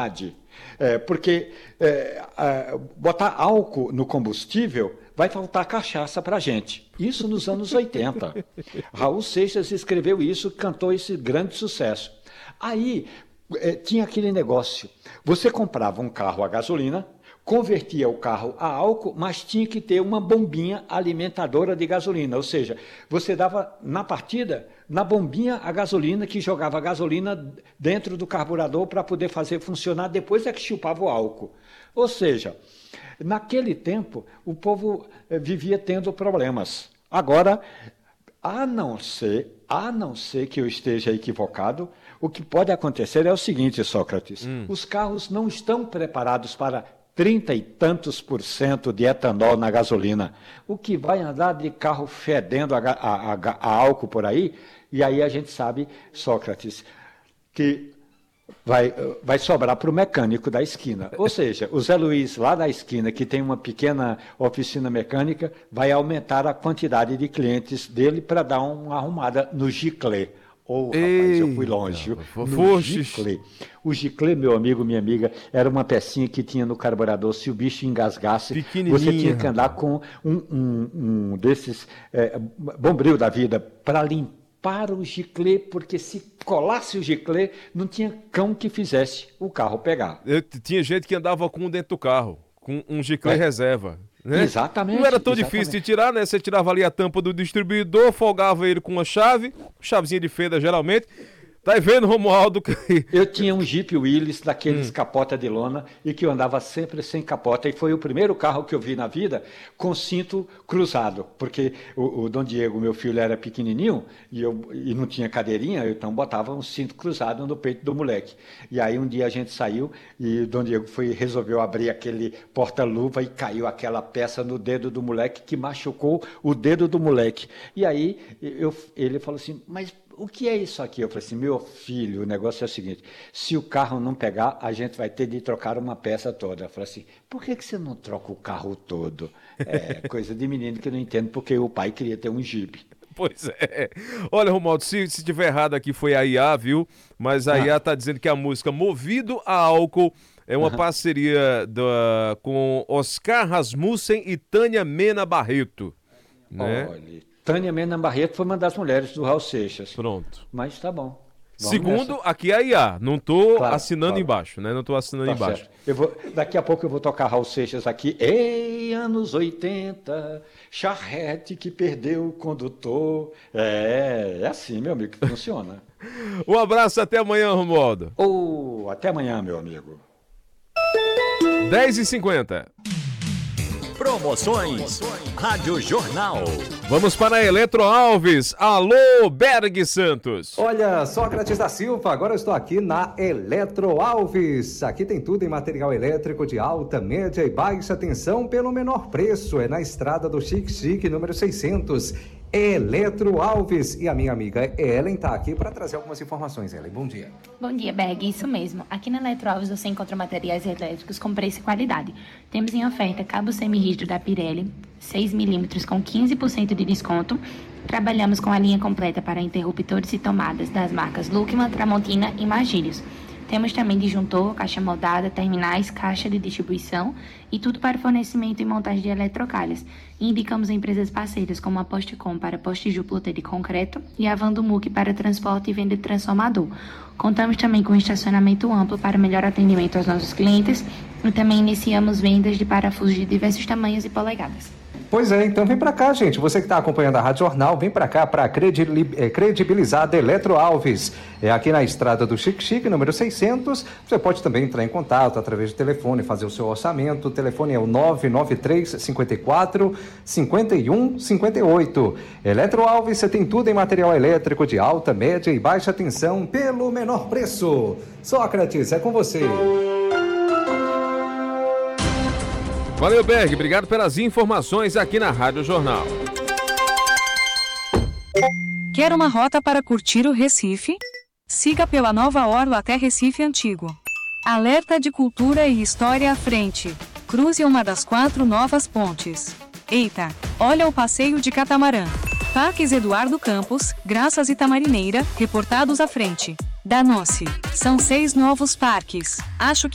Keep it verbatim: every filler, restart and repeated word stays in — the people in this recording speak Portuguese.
verdade. É, porque é, é, botar álcool no combustível vai faltar cachaça para a gente. Isso nos anos oitenta. Raul Seixas escreveu isso, cantou esse grande sucesso. Aí é, tinha aquele negócio. Você comprava um carro a gasolina, convertia o carro a álcool, mas tinha que ter uma bombinha alimentadora de gasolina. Ou seja, você dava na partida, na bombinha a gasolina, que jogava a gasolina dentro do carburador para poder fazer funcionar, depois é que chupava o álcool. Ou seja, naquele tempo, o povo eh, vivia tendo problemas. Agora, a não ser, a não ser que eu esteja equivocado, o que pode acontecer é o seguinte, Sócrates, hum. os carros não estão preparados para trinta e tantos por cento de etanol na gasolina. O que vai andar de carro fedendo a, a, a, a álcool por aí, e aí a gente sabe, Sócrates, que vai, vai sobrar para o mecânico da esquina. Ou seja, o Zé Luiz, lá da esquina, que tem uma pequena oficina mecânica, vai aumentar a quantidade de clientes dele para dar uma arrumada no giclê. Ô, oh, rapaz, eu fui longe. No giclê. O giclê, meu amigo, minha amiga, era uma pecinha que tinha no carburador. Se o bicho engasgasse, você tinha que andar com um, um, um desses é, bombril da vida para limpar o giclê, porque se colasse o giclê, não tinha cão que fizesse o carro pegar. Eu, tinha gente que andava com um dentro do carro, com um giclé é. reserva. Né? Exatamente. Não era tão exatamente. difícil de tirar, né? Você tirava ali a tampa do distribuidor, folgava ele com uma chave, chavezinha de fenda geralmente. Tá vendo, Romualdo? Eu tinha um Jeep Willys, daqueles hum. capota de lona, e que eu andava sempre sem capota. E foi o primeiro carro que eu vi na vida com cinto cruzado. Porque o, o Dom Diego, meu filho, era pequenininho e, eu, e não tinha cadeirinha, eu então botava um cinto cruzado no peito do moleque. E aí um dia a gente saiu e o Dom Diego foi, resolveu abrir aquele porta-luva e caiu aquela peça no dedo do moleque que machucou o dedo do moleque. E aí eu, ele falou assim, mas o que é isso aqui? Eu falei assim, meu filho, o negócio é o seguinte, se o carro não pegar, a gente vai ter de trocar uma peça toda. Eu falei assim, por que, que você não troca o carro todo? É coisa de menino que eu não entendo, porque o pai queria ter um Jeep. Pois é. Olha, Romualdo, se, se tiver errado aqui foi a I A, viu? Mas a ah. I A tá dizendo que a música Movido a Álcool é uma uhum. parceria da, com Oscar Rasmussen e Tânia Mena Barreto. Né? Olha... Tânia Mena Barreto foi uma das mulheres do Raul Seixas. Pronto. Mas tá bom. Vamos Segundo, nessa. Aqui é a I A. Não tô claro, assinando claro. embaixo, né? Não tô assinando tá embaixo. Eu vou, daqui a pouco eu vou tocar Raul Seixas aqui. Ei, anos oitenta, charrete que perdeu o condutor. É, é assim, meu amigo, que funciona. Um abraço, até amanhã, Romualdo. Oh, até amanhã, meu amigo. dez e cinquenta. Promoções Rádio Jornal. Vamos para a Eletro Alves. Alô, Berg Santos. Olha, Sócrates da Silva, agora eu estou aqui na Eletro Alves. Aqui tem tudo em material elétrico de alta, média e baixa tensão pelo menor preço. É na estrada do Chique Chique, número seiscentos. Eletro Alves. E a minha amiga Ellen está aqui para trazer algumas informações. Ellen, bom dia. Bom dia, Berg. Isso mesmo. Aqui na Eletro Alves você encontra materiais elétricos com preço e qualidade. Temos em oferta cabo semi-rígido da Pirelli, seis milímetros com quinze por cento de desconto. Trabalhamos com a linha completa para interruptores e tomadas das marcas Luckman, Tramontina e Magílios. Temos também disjuntor, caixa moldada, terminais, caixa de distribuição e tudo para fornecimento e montagem de eletrocalhas. E indicamos empresas parceiras como a Postcom para poste Júpiter de concreto e a Vandumuc para transporte e venda de transformador. Contamos também com estacionamento amplo para melhor atendimento aos nossos clientes e também iniciamos vendas de parafusos de diversos tamanhos e polegadas. Pois é, então vem pra cá, gente. Você que está acompanhando a Rádio Jornal, vem pra cá para credibilizar a Eletro Alves. É aqui na estrada do Chique Chique, número seiscentos. Você pode também entrar em contato através do telefone, fazer o seu orçamento. O telefone é o nove nove três cinco quatro cinco um cinco oito. Eletro Alves, você tem tudo em material elétrico de alta, média e baixa tensão pelo menor preço. Sócrates, é com você. Valeu, Berg. Obrigado pelas informações aqui na Rádio Jornal. Quer uma rota para curtir o Recife? Siga pela Nova Orla até Recife Antigo. Alerta de cultura e história à frente. Cruze uma das quatro novas pontes. Eita, olha o passeio de catamarã. Parques Eduardo Campos, Graças e Tamarineira, reportados à frente. Danou-se. São seis novos parques. Acho que